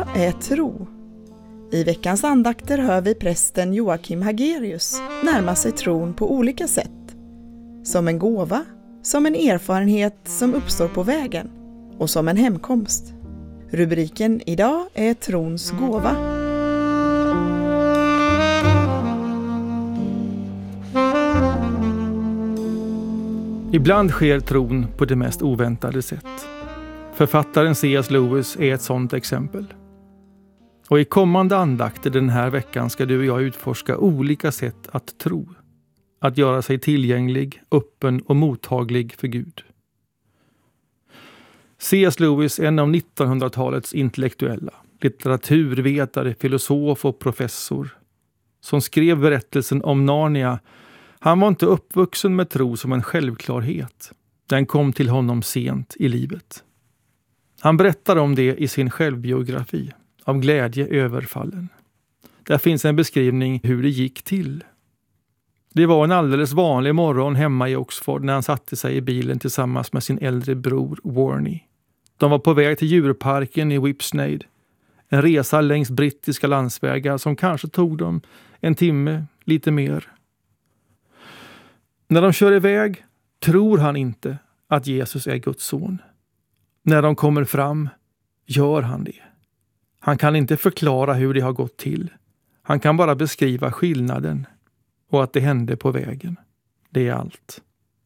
är tro? I veckans andakter hör vi prästen Joakim Hagerius närma sig tron på olika sätt. Som en gåva, som en erfarenhet som uppstår på vägen och som en hemkomst. Rubriken idag är trons gåva. Ibland sker tron på det mest oväntade sätt. Författaren C.S. Lewis är ett sådant exempel. Och i kommande andakter den här veckan ska du och jag utforska olika sätt att tro. Att göra sig tillgänglig, öppen och mottaglig för Gud. C.S. Lewis är en av 1900-talets intellektuella, litteraturvetare, filosof och professor, som skrev berättelsen om Narnia. Han var inte uppvuxen med tro som en självklarhet. Den kom till honom sent i livet. Han berättar om det i sin självbiografi, Av glädje överfallen. Där finns en beskrivning hur det gick till. Det var en alldeles vanlig morgon hemma i Oxford när han satte sig i bilen tillsammans med sin äldre bror Warney. De var på väg till djurparken i Whipsnade. En resa längs brittiska landsvägar som kanske tog dem en timme, lite mer. När de kör iväg tror han inte att Jesus är Guds son. När de kommer fram gör han det. Han kan inte förklara hur det har gått till. Han kan bara beskriva skillnaden och att det hände på vägen. Det är allt.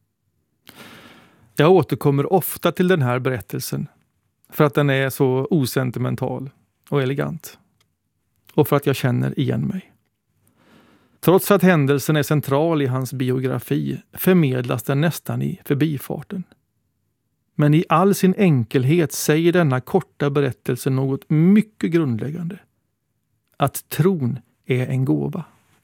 Jag återkommer ofta till den här berättelsen för att den är så osentimental och elegant. Och för att jag känner igen mig. Trots att händelsen är central i hans biografi förmedlas den nästan i förbifarten. Men i all sin enkelhet säger denna korta berättelse något mycket grundläggande. Att tron är en gåva.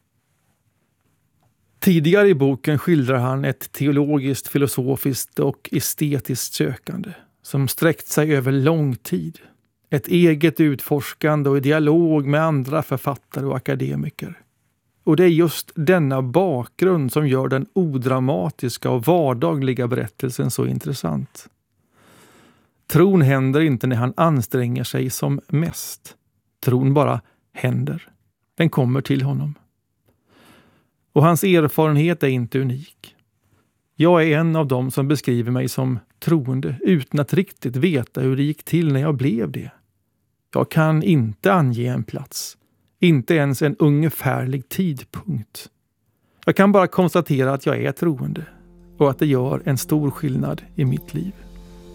Tidigare i boken skildrar han ett teologiskt, filosofiskt och estetiskt sökande som sträckt sig över lång tid. Ett eget utforskande och i dialog med andra författare och akademiker. Och det är just denna bakgrund som gör den odramatiska och vardagliga berättelsen så intressant. Tron händer inte när han anstränger sig som mest. Tron bara händer. Den kommer till honom. Och hans erfarenhet är inte unik. Jag är en av dem som beskriver mig som troende utan att riktigt veta hur det gick till när jag blev det. Jag kan inte ange en plats. Inte ens en ungefärlig tidpunkt. Jag kan bara konstatera att jag är troende och att det gör en stor skillnad i mitt liv.